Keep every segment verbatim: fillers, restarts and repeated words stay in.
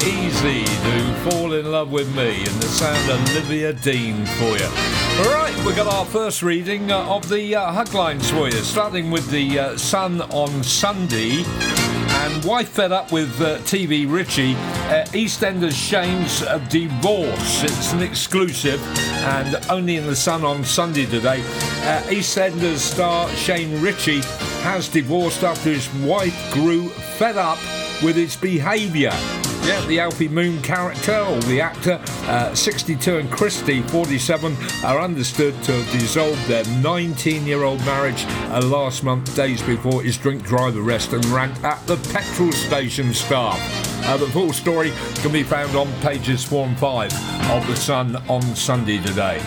easy to fall in love with me, and the sound of Olivia Dean for you. All right, we got our first reading uh, of the uh, Huglines for you, starting with the uh, Sun on Sunday. And why fed up with uh, T V Richie? Uh, EastEnders Shane's uh, divorce. It's an exclusive, and only in the Sun on Sunday today. Uh, EastEnders star Shane Richie has divorced after his wife grew fed up with his behaviour. Yeah, the Alfie Moon character, or the actor, uh, sixty-two, and Christy, forty-seven, are understood to have dissolved their nineteen-year-old marriage uh, last month, days before his drink-drive arrest and rant at the petrol station staff. Uh, the full story can be found on pages four and five of the Sun on Sunday today.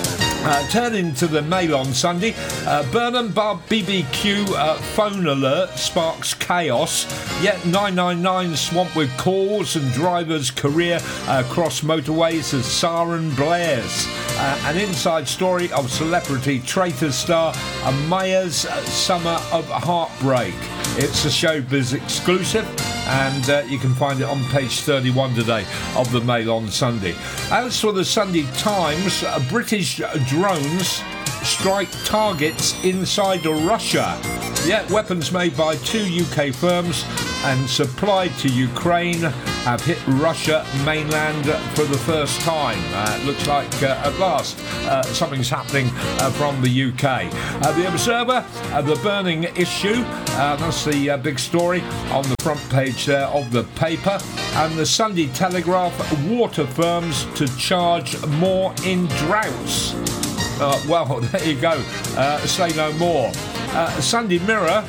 Uh, turning to the Mail on Sunday, uh, Burnham Bar B B Q uh, phone alert sparks chaos. Yet nine nine nine swamped with calls, and drivers' career uh, across motorways as siren blares. Uh, an inside story of celebrity traitor star Amaya's uh, Summer of Heartbreak. It's a Showbiz exclusive, and uh, you can find it on page thirty-one today of the Mail on Sunday. As for the Sunday Times, uh, British drones strike targets inside Russia. Yeah, weapons made by two U K firms and supplied to Ukraine have hit Russia mainland for the first time. Uh, it looks like uh, at last uh, something's happening uh, from the U K. Uh, the Observer, uh, the burning issue, uh, that's the uh, big story on the front page there of the paper. And the Sunday Telegraph, water firms to charge more in droughts. Uh, well, there you go. Uh, say no more. Uh, Sunday Mirror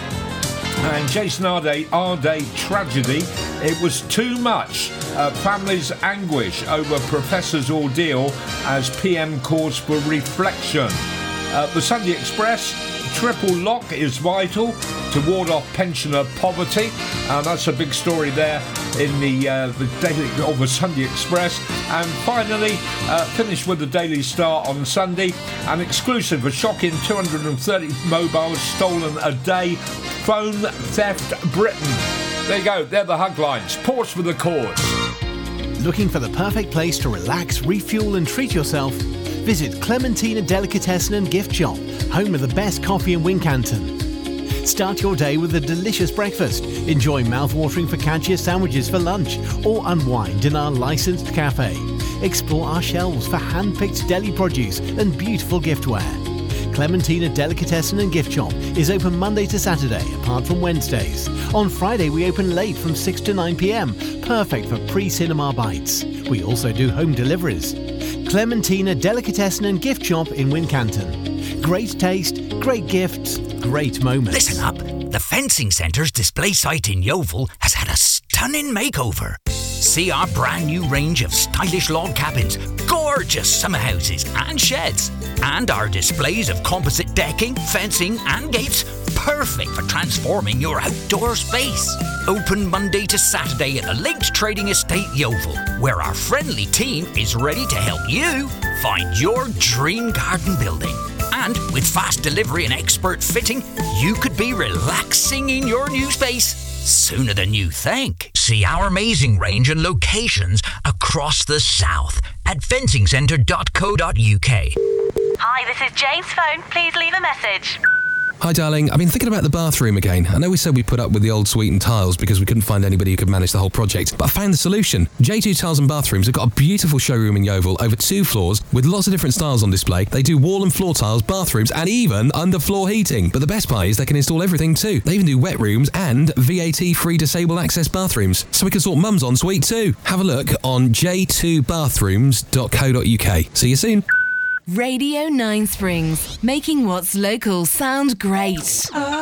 and Jason Arday, Arday tragedy. It was too much. Uh, families anguish over professor's ordeal as P M calls for reflection. Uh, the Sunday Express, triple lock is vital to ward off pensioner poverty. Uh, that's a big story there in the, uh, the Daily of the Sunday Express. And finally, uh, finish with the Daily Star on Sunday. An exclusive, a shocking two hundred thirty mobiles stolen a day. Phone theft Britain. There you go, they're the Huglines. Pause for the cause. Looking for the perfect place to relax, refuel and treat yourself? Visit Clementina Delicatessen and Gift Shop, home of the best coffee in Wincanton. Start your day with a delicious breakfast. Enjoy mouth-watering focaccia sandwiches for lunch, or unwind in our licensed cafe. Explore our shelves for hand-picked deli produce and beautiful giftware. Clementina Delicatessen and Gift Shop is open Monday to Saturday, apart from Wednesdays. On Friday, we open late from six to nine p.m, perfect for pre-cinema bites. We also do home deliveries. Clementina Delicatessen and Gift Shop in Wincanton. Great taste, great gifts, great moments. Listen up. The Fencing Centre's display site in Yeovil has had a stunning makeover. See our brand new range of stylish log cabins, gorgeous summer houses and sheds, and our displays of composite decking, fencing and gates, perfect for transforming your outdoor space. Open Monday to Saturday at the Lakes Trading Estate Yeovil, where our friendly team is ready to help you find your dream garden building. And with fast delivery and expert fitting, you could be relaxing in your new space sooner than you think. See our amazing range and locations across the south at fencing centre dot co dot uk. Hi, this is Jane's phone. Please leave a message. Hi darling, I've been thinking about the bathroom again. I know we said we put up with the old sweetened tiles because we couldn't find anybody who could manage the whole project, but I found the solution. J two Tiles and Bathrooms have got a beautiful showroom in Yeovil over two floors with lots of different styles on display. They do wall and floor tiles, bathrooms and even underfloor heating. But the best part is they can install everything too. They even do wet rooms and V A T-free disabled access bathrooms, so we can sort mum's en suite too. Have a look on j two bathrooms dot co dot uk. See you soon. Radio Nine Springs, making what's local sound great.